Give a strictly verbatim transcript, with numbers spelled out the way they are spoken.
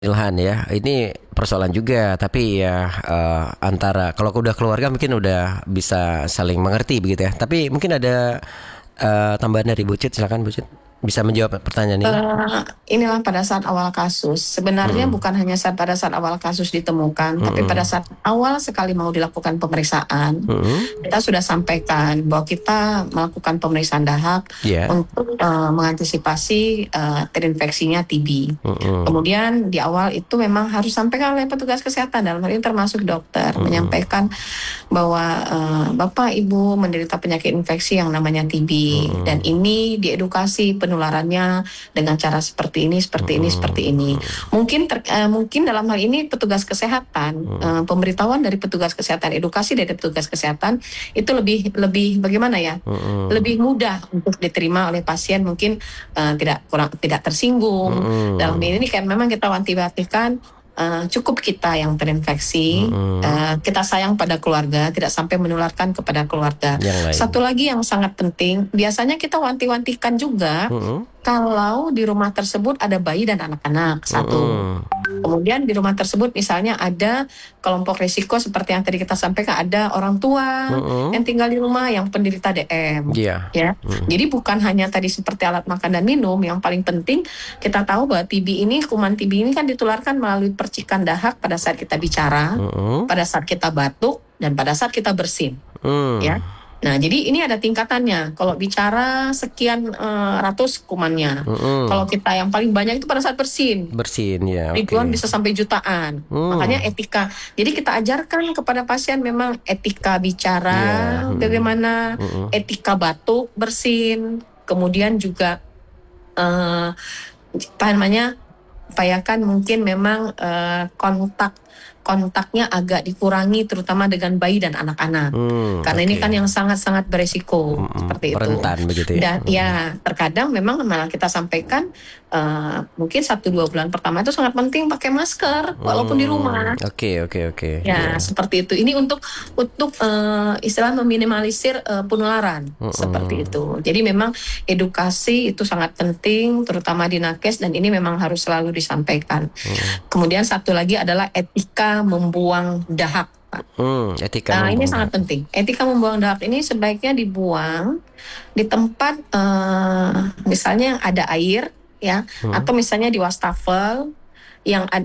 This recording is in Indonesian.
Ilhan ya, ini persoalan juga, tapi ya eh, antara kalau udah keluarga mungkin udah bisa saling mengerti begitu ya. Tapi mungkin ada eh, tambahan dari Bu Cid, silakan Bu Cid bisa menjawab pertanyaan ini. Eh, inilah pada saat awal kasus. Sebenarnya Mm-mm. bukan hanya saat pada saat awal kasus ditemukan, tapi pada Mm-mm. saat awal sekali mau dilakukan pemeriksaan, Mm-mm. kita sudah sampaikan bahwa kita melakukan pemeriksaan dahak Ya. untuk eh, mengantisipasi eh, terinfeksinya T B. Mm-mm. Kemudian di awal itu memang harus sampaikan oleh petugas kesehatan, dalam hal ini termasuk dokter, Mm-mm. menyampaikan bahwa eh, Bapak Ibu menderita penyakit infeksi yang namanya T B, dan Mm-mm. ini diedukasi penularannya dengan cara seperti ini, seperti ini, seperti ini. Mm-mm. Mungkin ter- eh, mungkin dalam hal ini petugas kesehatan, Mm-mm. eh, pemberitahuan dari petugas kesehatan, edukasi dari petugas kesehatan itu lebih lebih bagaimana ya? Mm-mm. Lebih mudah untuk diterima oleh pasien, mungkin eh, tidak kurang tidak tersinggung. Dalam Mm-mm. ini kayak memang kita wanti-wantikan, eh, cukup kita yang terinfeksi, Mm-mm. eh, kita sayang pada keluarga, tidak sampai menularkan kepada keluarga. Yang lain. Satu lagi yang sangat penting, biasanya kita wanti-wantikan juga Mm-mm. kalau di rumah tersebut ada bayi dan anak-anak, satu. Mm-mm. Kemudian di rumah tersebut misalnya ada kelompok risiko seperti yang tadi kita sampaikan, ada orang tua Mm-mm. yang tinggal di rumah yang penderita D M. Iya. Ya, Mm. jadi bukan hanya tadi seperti alat makan dan minum, yang paling penting kita tahu bahwa T B ini, kuman T B ini kan ditularkan melalui percikan dahak pada saat kita bicara, Mm-mm. pada saat kita batuk, dan pada saat kita bersin. Mm. Ya. Nah, jadi ini ada tingkatannya. Kalau bicara sekian eh, ratus kumannya. Mm-mm. Kalau kita yang paling banyak itu pada saat bersin. Bersin ya, oke. Ribuan bisa sampai jutaan. Hmm. Makanya etika. Jadi kita ajarkan kepada pasien memang etika bicara, Iya, mm. bagaimana Mm-mm. etika batuk, bersin, kemudian juga eh apa namanya, upayakan mungkin memang eh, kontak kontaknya agak dikurangi, terutama dengan bayi dan anak-anak. Hmm, Karena ini oke. kan yang sangat-sangat beresiko, Mm-mm. seperti itu. Rentan begitu ya. Dan Mm. ya terkadang memang malah kita sampaikan eh, mungkin satu dua bulan pertama itu sangat penting pakai masker walaupun di rumah. Hmm, Oke oke oke. Ya, Iya. seperti itu. Ini untuk untuk eh, istilah meminimalisir eh, penularan, Mm-mm. seperti itu. Jadi memang edukasi itu sangat penting, terutama di nakes, dan ini memang harus selalu disampaikan. Mm. Kemudian satu lagi adalah etika membuang dahak, Pak. Hmm, etika Nah, ini membuang sangat dahak. penting. Etika membuang dahak ini sebaiknya dibuang di tempat eh, misalnya yang ada air, ya, Hmm. atau misalnya di wastafel yang ada